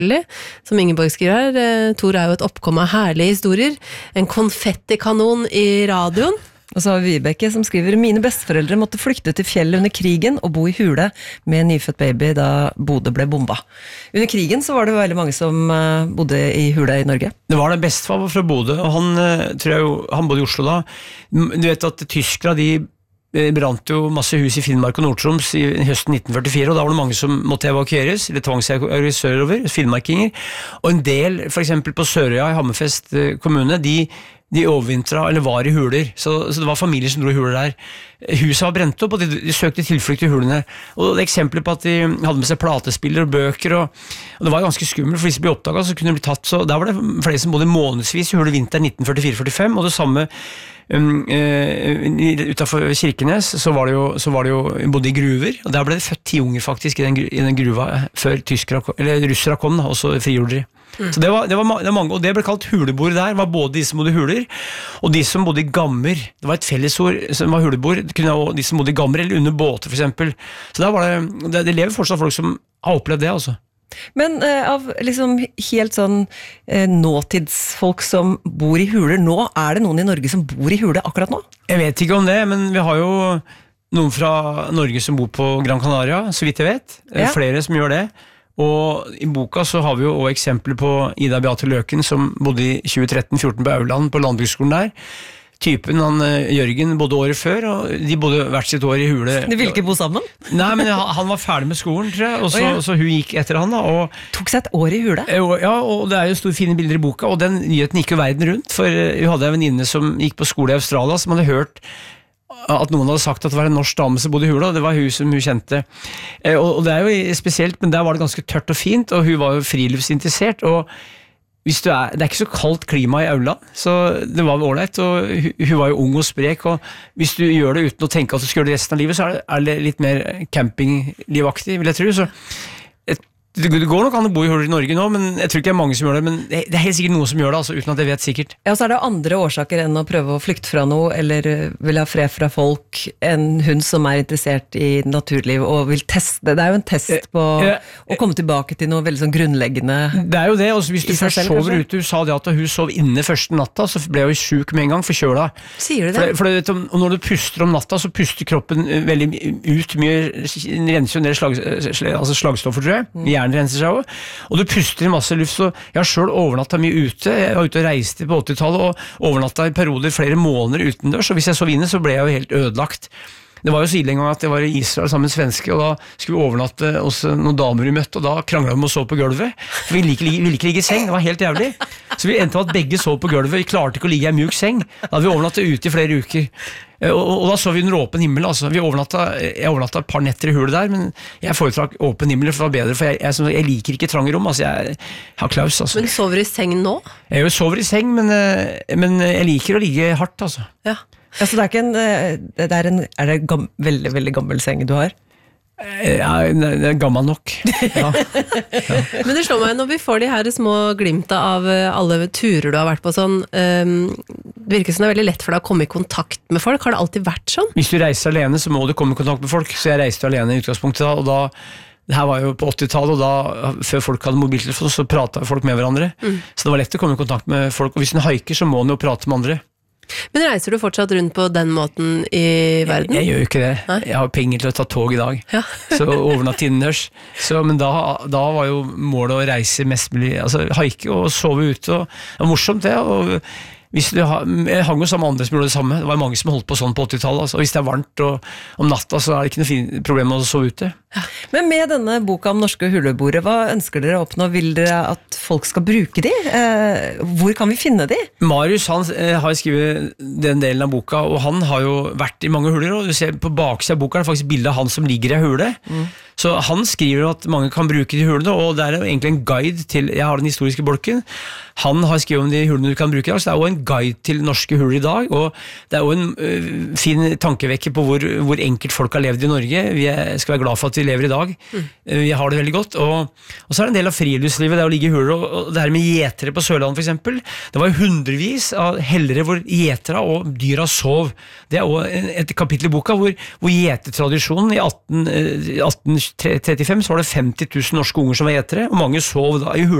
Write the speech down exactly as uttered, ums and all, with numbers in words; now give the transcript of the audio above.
som Ingeborg skriver her. Tor er jo et oppkom av herlige historier. En konfettikanon i radioen. Og så har vi Vibeke som skriver Mine besteforeldre måtte flykte til fjellet under krigen og bo i hule med en nyfødt baby da Bodø ble bomba. Under krigen så var det veldig mange som bodde i hule i Norge. Det var det bestefar fra Bodø, og han, tror jeg jo, han bodde i Oslo da. Du vet at tyskere, de brant jo masse hus i Finnmark og Nord-Troms i høsten nitten førtifire, og da var det mange som måtte evakueres, eller tvangsevakueres sørover, finnmarkinger. Og en del, for eksempel på Sørøya i Hammerfest kommune, de De overvintra, eller var i huler, så, så det var familier som dro i huler der. Huset var brent opp, og de, de søkte tilflukt i hulene. Og det eksempler på at de hadde med seg platespiller og bøker, og, og det var ganske skummelt, for hvis de ble oppdaget, så kunne de bli tatt. Så der var det flere som bodde månedsvis i hule vinter nitten førtifire førtifem, og det samme um, uh, utenfor Kirkenes, så var det jo, så var det jo bodde i gruver, og der ble det født ti unger faktisk i den, i den gruva, før tyskere, eller russere kom, da, og så frigjorde de. Mm. Så det var, det, var, det var mange, og det ble kalt hulebord der, var både de som bodde i huler, og de som bodde i gammer. Det var et fellesord som var hulebord, det kunne også de som bodde i gammer, eller under båter for eksempel. Så der var det, det, det lever fortsatt folk som har opplevd det, altså. Men eh, av liksom helt sånn eh, nåtidsfolk som bor i huler nå, er det noen i Norge som bor i hule akkurat nå? Jeg vet ikke om det, men vi har jo noen fra Norge som bor på Gran Canaria, så vidt jeg vet. Ja. Flere som gjør det. Og i boka så har vi jo også eksempler på Ida Beate Løken som bodde i tjue tretten fjorten på Auland på landbruksskolen der. Typen, han Jørgen, bodde året før, og de bodde hvert sitt år i hule. De ville ikke bo sammen? Nei, men han var ferdig med skolen, tror jeg, og så, oh, ja. så hun gikk etter han da. Og, tok seg et år i hule? Ja, og det er jo store fine bilder i boka, og den nyheten gikk jo verden rundt, for hun hadde en venninne som gikk på skole i Australia, som hadde hørt at noen hadde sagt at det var en norsk dame som bodde i hula, det var hun som hun kjente. Og det er jo spesielt, men der var det ganske tørt og fint, og hun var jo friluftsinteressert, og hvis du er, det er ikke så kaldt klima i Auland, så det var ålreit, og hun var jo ung og sprek, og hvis du gjør det uten å tenke at du skal gjøre det resten av livet, så er det litt mer campinglivaktig, vil jeg tro, så det går nok an å bo i huler i Norge nå, men jeg tror ikke det er mange som gjør det, men det er helt sikkert noen som gjør det, altså, uten at jeg vet sikkert. Ja, så er det andre årsaker enn å prøve å flykte fra noe, eller vil ha fred fra folk, en hund som er interessert i naturliv og vil teste, det er jo en test på ja, å komme tilbake til noe veldig sånn grunnleggende. Det er jo det, og hvis du først selv, sover ute, du sa det at hun sov inne første natta, så ble hun syk med en gang, forkjøla. Sier du det? For, for, for, og når du puster om natta, så puster kroppen veldig ut, mye renser jo ned slag, altså slagstoffer, tror jeg, mm. hjernen renser seg også, og du puster i masse luft, så jeg har selv overnattet mye ute, jeg var ute og reiste på åttitallet, og overnattet i perioder flere måneder utendørs, og hvis jeg sov inne, så ble jeg jo helt ødelagt. Det var jo så ille en gang at jeg var i Israel sammen med svenske, og da skulle vi overnatte hos noen damer vi møtte, og da kranglet vi om å sove på gulvet, for vi ville ikke, ville ikke ligge i seng, det var helt jævlig. Så vi endte med at begge sov på gulvet, vi klarte ikke å ligge i en mjuk seng, da hadde vi overnattet ute i flere uker. Og, og, og da så vi under åpen himmel, altså. Vi overnattet, jeg overnattet et par netter i hulet der, men jeg foretrakk åpen himmel for det var bedre, for jeg, jeg, jeg liker ikke trange rom, altså jeg har klaus, altså. Men sover du i seng nå? Jeg sover i seng, men, men jeg liker å ligge hardt, altså. Ja. Ja, så det er ikke en, det er en, er det gam, veldig, veldig gammel seng du har? Ja, det er gammel nok. Ja. Ja. Men det slår meg når vi får de her små glimta av alle turer du har vært på sånn, um, det virker som det er veldig lett for deg å komme i kontakt med folk. Har det alltid vært sånn? Hvis du reiser alene, så må du komme i kontakt med folk. Så jeg reiste alene i utgangspunktet da, og da det her var jo på åttitallet, og da, før folk hadde mobiltelefon, så pratet folk med hverandre. Mm. Så det var lett å komme i kontakt med folk, og hvis en haiker, så må en jo prate med andre. Men reiser du fortsatt rundt på den måten i verden? Jeg, jeg gjør jo ikke det. Nei? Jeg har penger til å ta tog i dag. Ja. Så overnatt innendørs. Så, men da, da var jo målet å reise mest mulig, altså haike og sove ute, og det var morsomt det, og hvis du har, jeg hang jo sammen med andre som gjorde det samme. Det var mange som holdt på sånn på åttitallet, altså. Og hvis det er varmt og om natta, så er det ikke noe fin problem med å sove ute. Ja. Men med denne boka om norske huleboere, hva ønsker dere å oppnå? Vil dere at folk skal bruke de? Eh, hvor kan vi finne de? Marius, han eh, har skrevet den delen av boka, og han har jo vært i mange huler, og du ser på baksiden av boka er det faktisk bildet av han som ligger i hule. Mm. Så han skriver at mange kan bruke de hulene, og det er jo egentlig en guide til, jeg har den historiske bolken, han har skrevet om de hulene du kan bruke i dag, så det er jo en guide til norske huler i dag, og det er jo en uh, fin tankevekker på hvor, hvor enkelt folk har levd i Norge. Vi er, skal være glad for at vi lever i dag. Mm. Vi har det veldig godt, og, og så er det en del av friluftslivet, det å ligge i huler, og, og det her med gjetere på Sørlandet for eksempel. Det var hundrevis av hellere hvor gjetera og dyra sov. Det er også et kapittel i boka hvor, hvor gjetetradisjonen i atten trettifem så var det femti tusen norske unger som var gjetere, og mange sov da i huler.